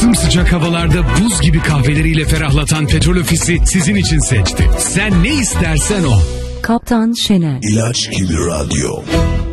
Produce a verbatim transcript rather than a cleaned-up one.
Sımsıcak havalarda buz gibi kahveleriyle ferahlatan Petrol Ofisi sizin için seçti. Sen ne istersen o. Kaptan Şener. İlaç gibi radyo.